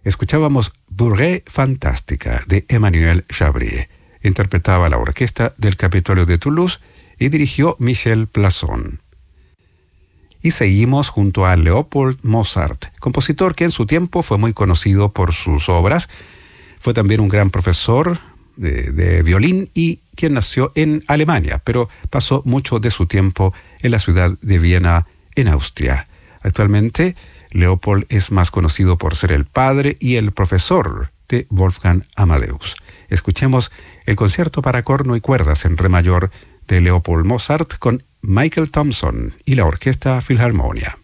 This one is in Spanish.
Escuchábamos Bourrée Fantástica de Emmanuel Chabrier. Interpretaba la orquesta del Capitolio de Toulouse y dirigió Michel Plasson. Y seguimos junto a Leopold Mozart, compositor que en su tiempo fue muy conocido por sus obras. Fue también un gran profesor de violín y quien nació en Alemania, pero pasó mucho de su tiempo en la ciudad de Viena, en Austria. Actualmente, Leopold es más conocido por ser el padre y el profesor de Wolfgang Amadeus. Escuchemos el concierto para corno y cuerdas en re mayor de Leopold Mozart con Michael Thompson y la Orquesta Filarmonia.